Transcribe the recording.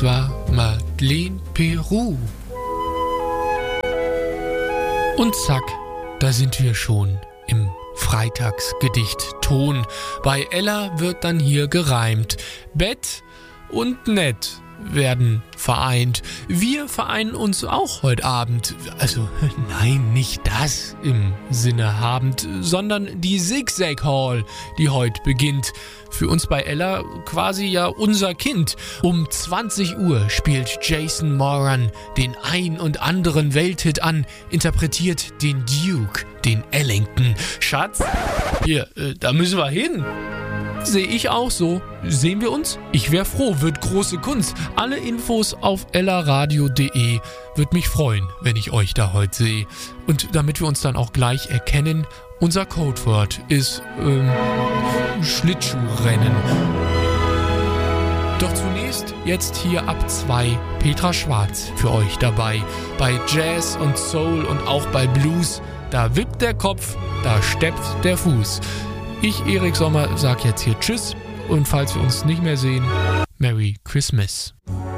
Das war Madeleine Peru. Und zack, da sind wir schon im Freitagsgedicht-Ton. Bei Ella wird dann hier gereimt. Bett und nett werden vereint. Wir vereinen uns auch heute Abend. Also, nein, nicht das im Sinne habend, sondern die Zigzag Hall, die heute beginnt. Für uns bei Ella quasi ja unser Kind. Um 20 Uhr spielt Jason Moran den ein und anderen Welthit an, interpretiert den Duke, den Ellington. Schatz, hier, da müssen wir hin. Sehe ich auch so. Sehen wir uns? Ich wäre froh, wird große Kunst. Alle Infos auf ellaradio.de. Würde mich freuen, wenn ich euch da heute sehe. Und damit wir uns dann auch gleich erkennen, unser Codewort ist Schlittschuhrennen. Doch zunächst jetzt hier ab 2 Petra Schwarz für euch dabei. Bei Jazz und Soul und auch bei Blues, da wippt der Kopf, da steppt der Fuß. Ich, Erik Sommer, sag jetzt hier Tschüss und falls wir uns nicht mehr sehen, Merry Christmas.